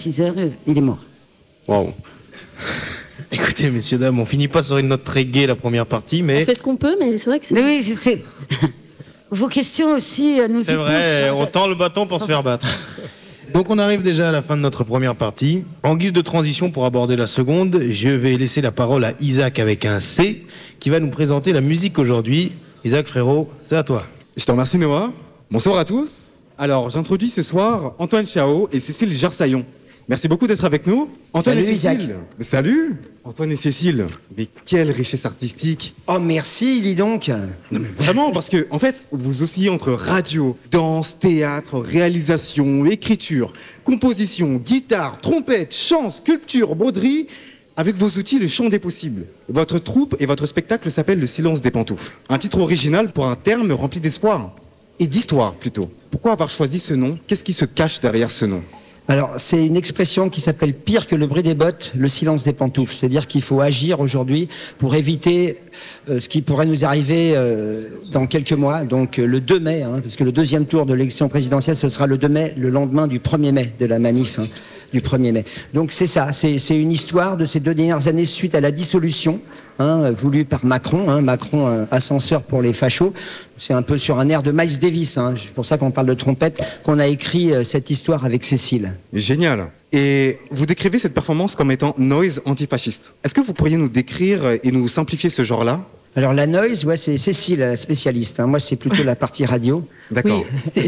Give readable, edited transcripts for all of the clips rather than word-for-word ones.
6 heures, il est mort. Waouh. Écoutez, messieurs, dames, on finit pas sur une note très gaie la première partie, mais... On fait ce qu'on peut, mais c'est vrai que c'est... Oui, c'est... Vos questions aussi nous y C'est vrai, poussent. on tend le bâton pour se faire battre. Donc on arrive déjà à la fin de notre première partie. En guise de transition pour aborder la seconde, je vais laisser la parole à Isaac avec un C, qui va nous présenter la musique aujourd'hui. Isaac, frérot, c'est à toi. Je te remercie Noah. Bonsoir à tous. Alors, j'introduis ce soir Antoine Chao et Cécile Jarsaillon. Merci beaucoup d'être avec nous. Antoine Salut, et Cécile. Isaac. Mais salut. Antoine et Cécile. Mais quelle richesse artistique. Oh, merci, dis donc. Non, mais vraiment, parce que, en fait, vous oscillez entre radio, danse, théâtre, réalisation, écriture, composition, guitare, trompette, chant, sculpture, broderie. Avec vos outils, le champ des possibles. Votre troupe et votre spectacle s'appelle Le Silence des Pantoufles. Un titre original pour un terme rempli d'espoir. Et d'histoire, plutôt. Pourquoi avoir choisi ce nom? Qu'est-ce qui se cache derrière ce nom? Alors, c'est une expression qui s'appelle pire que le bruit des bottes, le silence des pantoufles. C'est-à-dire qu'il faut agir aujourd'hui pour éviter ce qui pourrait nous arriver dans quelques mois, donc le 2 mai, parce que le deuxième tour de l'élection présidentielle, ce sera le 2 mai, le lendemain du 1er mai, de la manif du 1er mai. Donc c'est ça, c'est une histoire de ces 2 dernières années suite à la dissolution, voulue par Macron, Macron ascenseur pour les fachos. C'est un peu sur un air de Miles Davis, c'est pour ça qu'on parle de trompette, qu'on a écrit cette histoire avec Cécile. Génial. Et vous décrivez cette performance comme étant noise antifasciste. Est-ce que vous pourriez nous décrire et nous simplifier ce genre-là? Alors la noise, ouais, c'est Cécile, la spécialiste. Moi, c'est plutôt la partie radio. D'accord. Oui,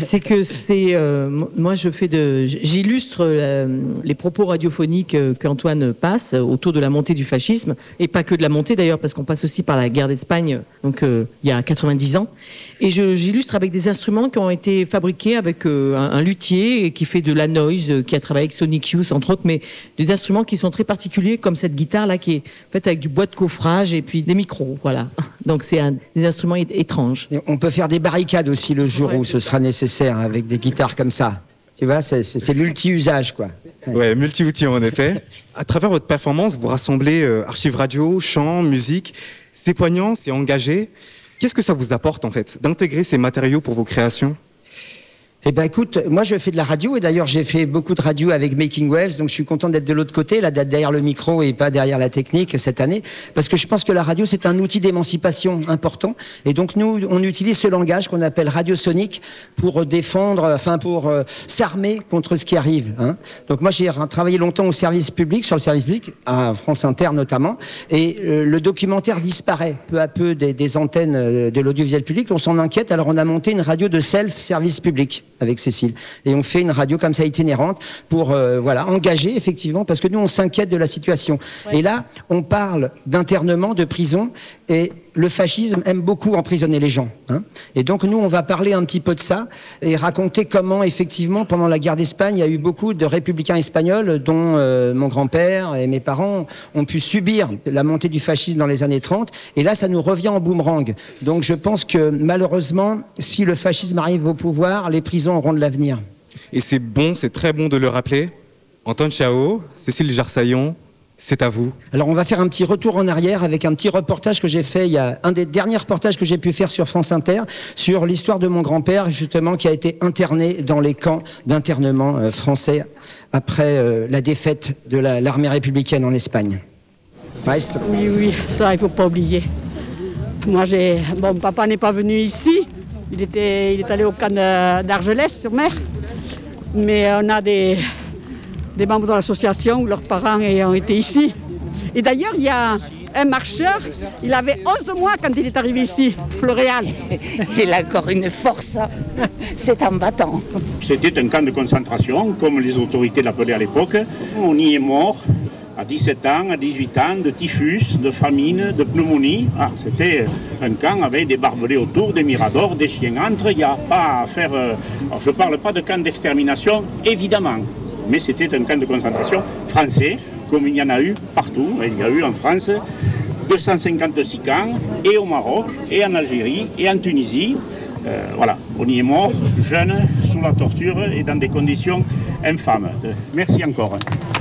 moi j'illustre les propos radiophoniques qu'Antoine passe autour de la montée du fascisme, et pas que de la montée d'ailleurs, parce qu'on passe aussi par la guerre d'Espagne, donc il y a 90 ans. Et j'illustre avec des instruments qui ont été fabriqués avec un luthier qui fait de la noise, qui a travaillé avec Sonic Youth entre autres, mais des instruments qui sont très particuliers, comme cette guitare là qui est faite avec du bois de coffrage et puis des micros, voilà. Donc c'est des instruments étranges. Et on peut faire des barricades aussi le jour où ce sera nécessaire avec des guitares comme ça. Tu vois, c'est multi-usage, quoi. Ouais, multi-outils en effet. À travers votre performance, vous rassemblez archives radio, chant, musique. C'est poignant, c'est engagé. Qu'est-ce que ça vous apporte en fait d'intégrer ces matériaux pour vos créations? Eh ben écoute, moi je fais de la radio et d'ailleurs j'ai fait beaucoup de radio avec Making Waves, donc je suis content d'être de l'autre côté, là d'être derrière le micro et pas derrière la technique cette année, parce que je pense que la radio c'est un outil d'émancipation important et donc nous on utilise ce langage qu'on appelle radiosonique pour défendre, pour s'armer contre ce qui arrive. Donc moi j'ai travaillé longtemps au service public, sur le service public, à France Inter notamment, et le documentaire disparaît peu à peu des antennes de l'audiovisuel public, on s'en inquiète, alors on a monté une radio de self-service public avec Cécile. Et on fait une radio comme ça itinérante pour engager effectivement, parce que nous on s'inquiète de la situation. Ouais. Et là, on parle d'internement, de prison, et le fascisme aime beaucoup emprisonner les gens. Et donc nous, on va parler un petit peu de ça et raconter comment effectivement, pendant la guerre d'Espagne, il y a eu beaucoup de républicains espagnols, dont mon grand-père et mes parents ont pu subir la montée du fascisme dans les années 30. Et là, ça nous revient en boomerang. Donc je pense que malheureusement, si le fascisme arrive au pouvoir, les prisons auront de l'avenir. Et c'est bon, c'est très bon de le rappeler. Antoine Chao, Cécile Jarsaillon, c'est à vous. Alors on va faire un petit retour en arrière avec un petit reportage que j'ai fait, il y a un des derniers reportages que j'ai pu faire sur France Inter, sur l'histoire de mon grand-père justement qui a été interné dans les camps d'internement français après la défaite de l'armée républicaine en Espagne. Reste. Oui, ça il faut pas oublier. Moi papa n'est pas venu ici, il est allé au camp d'Argelès-sur-Mer, mais on a des membres de l'association où leurs parents ont été ici. Et d'ailleurs, il y a un marcheur, il avait 11 mois quand il est arrivé ici, Floréal. Il a encore une force, c'est un battant. C'était un camp de concentration, comme les autorités l'appelaient à l'époque. On y est mort à 17 ans, à 18 ans, de typhus, de famine, de pneumonie. C'était un camp avec des barbelés autour, des miradors, des chiens entre. Il n'y a pas à faire... Alors, je ne parle pas de camp d'extermination, évidemment. Mais c'était un camp de concentration français, comme il y en a eu partout. Il y a eu en France 256 camps, et au Maroc, et en Algérie, et en Tunisie. On y est mort, jeune, sous la torture et dans des conditions infâmes. Merci encore.